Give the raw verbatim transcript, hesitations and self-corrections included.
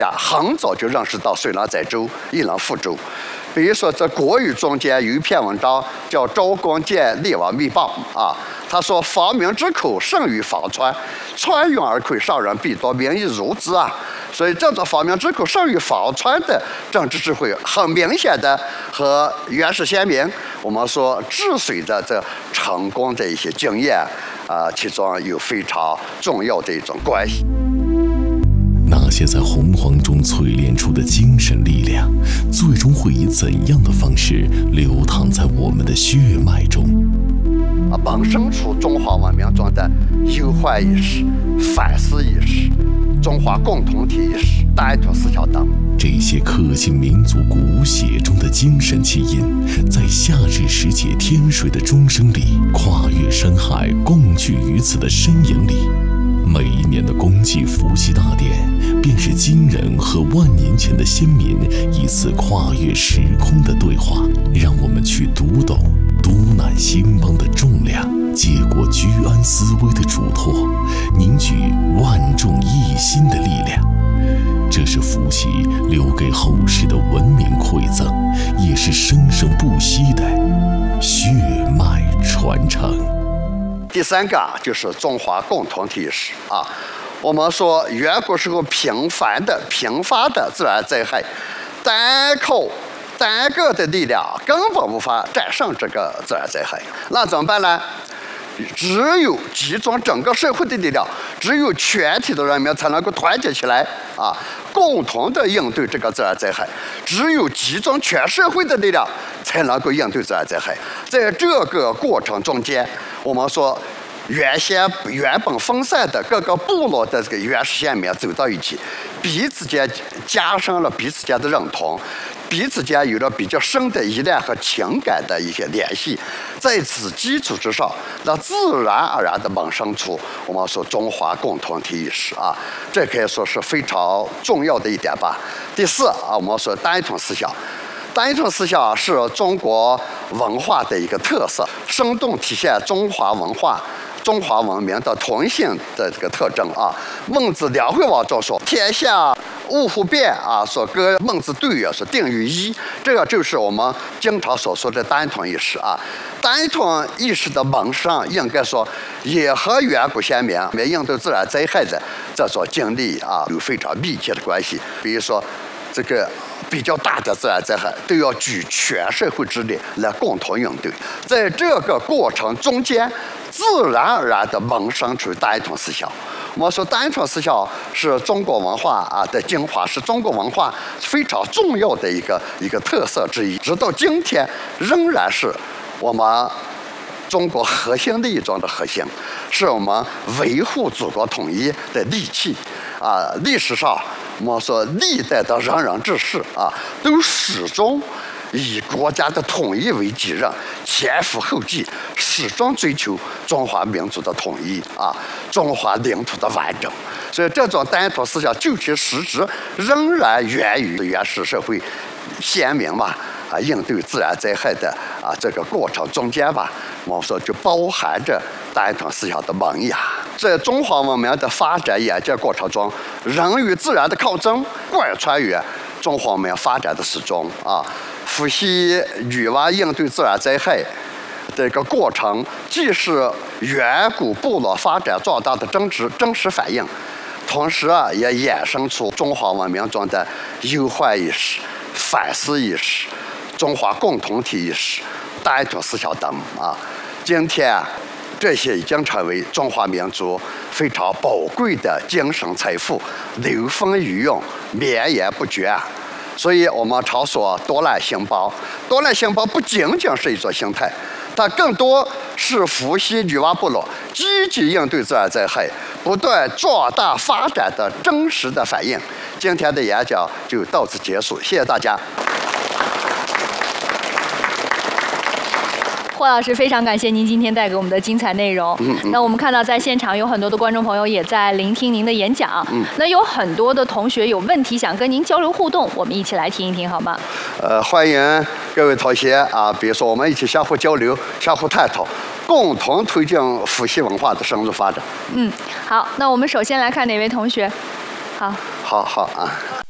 呀，很早就认识到水能载舟，亦能覆舟。比如说，在国语中间有一篇文章叫《赵光剑列王密报》啊，他说：“防民之口胜于防川，川远而溃，上人必夺，民以如之啊。”所以，这种防民之口胜于防川的政治智慧，很明显的和原始先民我们说治水的这成功的一些经验啊，其中有非常重要的一种关系。 那些在洪荒中淬炼出的精神力量，最终会以怎样的方式流淌在我们的血脉中？ 啊，萌生出中华文明中的忧患意识、反思意识、中华共同体意识、大一统思想等。 这些刻进民族骨血中的精神基因，在夏日时节天水的钟声里，跨越山海，共聚于此的身影里。每一年的公祭伏羲大典，便是今人和万年前的先民一次跨越时空的对话，让我们去读懂都南兴邦的重量，接过居安思危的嘱托，凝聚万众一心的力量。这是伏羲留给后世的文明馈赠，也是生生不息的血脉传承。 第三个啊，就是中华共同体意识啊。我们说，远古时候频繁的、频发的自然灾害，单靠单个的力量根本无法战胜这个自然灾害。那怎么办呢？只有集中整个社会的力量，只有全体的人民才能够团结起来啊，共同的应对这个自然灾害。只有集中全社会的力量，才能够应对自然灾害。在这个过程中间，我们说，原先原本分散的各个部落的这个原始先民走到一起，彼此间加深了彼此间的认同，彼此间有了比较深的依恋和情感的一些联系。在此基础之上，那自然而然的萌生出我们说中华共同体意识啊，这可以说是非常重要的一点吧。第四啊，我们说单一统思想。单一统思想是中国文化的一个特色，生动体现中华文化、中华文明的同性的这个特征啊。孟子《梁惠王》中说：“天下物互变啊，说跟孟子对曰是定于一。”这个就是我们经常所说的单一统意识啊。单一统意识的萌生，应该说也和远古先民应对自然灾害的这种经历啊有非常密切的关系。比如说，这个比较大的自然灾害都要举全社会之力来共同应对，在这个过程中间，自然而然的萌生出单一统思想。我们说单一统思想是中国文化啊的精华，是中国文化非常重要的一个一个特色之一，直到今天仍然是我们中国核心的一种的核心，是我们维护祖国统一的利器啊。历史上我们说历代的仁人志士啊，都始终以国家的统一为己任，前赴后继，始终追求中华民族的统一啊，中华领土的完整。所以这种单一统思想，究其实质，仍然源于原始社会先民嘛啊应对自然灾害的啊这个过程中间吧，我们说就包含着单一统思想的萌芽。在中华文明的发展演进过程中，人与自然的抗争贯穿于中华文明发展的始终啊。伏羲女娲应对自然灾害这个过程，既是远古部落发展壮大的真实真实反映，同时啊也衍生出中华文明中的忧患意识、反思意识、中华共同体意识、单一统思想等啊。今天啊，这些已经成为中华民族非常宝贵的精神财富，流风余韵，绵延不绝啊。所以我们常说多难兴邦，多难兴邦不仅仅是一种形态，它更多是伏羲女娲部落积极应对自然灾害、不断壮大发展的真实的反应。今天的演讲就到此结束，谢谢大家。 霍老师，非常感谢您今天带给我们的精彩内容。 嗯嗯、 那我们看到在现场有很多的观众朋友也在聆听您的演讲。嗯、那有很多的同学有问题想跟您交流互动，我们一起来听一听好吗？ 呃，欢迎各位同学啊，比如说我们一起相互交流、相互探讨，共同推进伏羲文化的深入发展。 嗯，好，那我们首先来看哪位同学？好， 好好啊。